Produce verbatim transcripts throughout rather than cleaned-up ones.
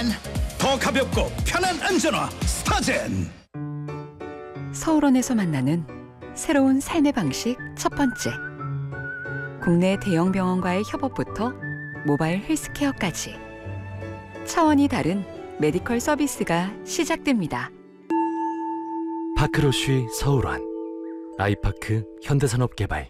더 가볍고 편한 안전화 스타젠. 서울원에서 만나는 새로운 삶의 방식 첫 번째. 국내 대형 병원과의 협업부터 모바일 헬스케어까지 차원이 다른 메디컬 서비스가 시작됩니다. 파크로쉬 서울원, 아이파크 현대산업개발.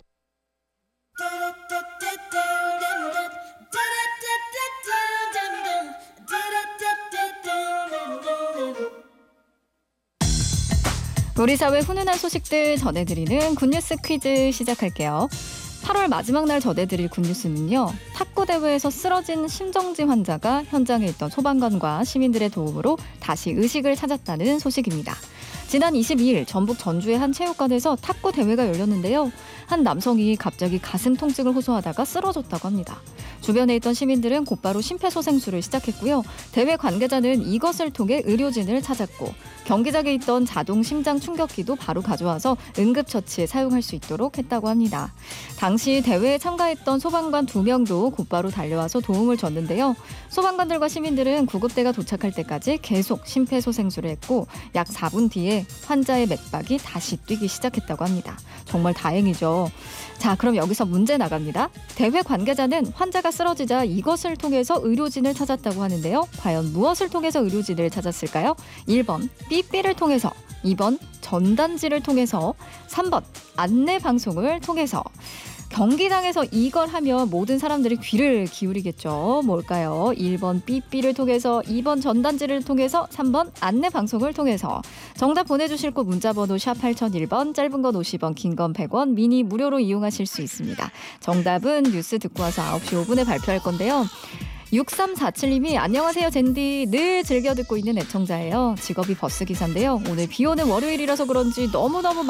우리 사회 훈훈한 소식들 전해드리는 굿뉴스 퀴즈 시작할게요. 팔월 마지막 날 전해드릴 굿뉴스는요. 탁구 대회에서 쓰러진 심정지 환자가 현장에 있던 소방관과 시민들의 도움으로 다시 의식을 찾았다는 소식입니다. 지난 이십이일 전북 전주의 한 체육관에서 탁구 대회가 열렸는데요. 한 남성이 갑자기 가슴 통증을 호소하다가 쓰러졌다고 합니다. 주변에 있던 시민들은 곧바로 심폐소생술을 시작했고요. 대회 관계자는 이것을 통해 의료진을 찾았고 경기장에 있던 자동 심장 충격기도 바로 가져와서 응급처치에 사용할 수 있도록 했다고 합니다. 당시 대회에 참가했던 소방관 두 명도 곧바로 달려와서 도움을 줬는데요. 소방관들과 시민들은 구급대가 도착할 때까지 계속 심폐소생술을 했고 약 사 분 뒤에 환자의 맥박이 다시 뛰기 시작했다고 합니다. 정말 다행이죠. 자, 그럼 여기서 문제 나갑니다. 대회 관계자는 환자가 쓰러지자 이것을 통해서 의료진을 찾았다고 하는데요. 과연 무엇을 통해서 의료진을 찾았을까요? 일 번 삐삐를 통해서, 이 번 전단지를 통해서, 삼 번 안내방송을 통해서. 경기장에서 이걸 하면 모든 사람들이 귀를 기울이겠죠. 뭘까요? 일 번 삐삐를 통해서, 이 번 전단지를 통해서, 삼 번 안내방송을 통해서. 정답 보내주실 곳 문자번호 샵 팔공공일 번, 짧은 건 오십 원, 긴 건 백 원, 미니 무료로 이용하실 수 있습니다. 정답은 뉴스 듣고 와서 아홉 시 오 분에 발표할 건데요. 육삼사칠님이 안녕하세요 젠디, 늘 즐겨 듣고 있는 애청자예요. 직업이 버스기사인데요. 오늘 비 오는 월요일이라서 그런지 너무너무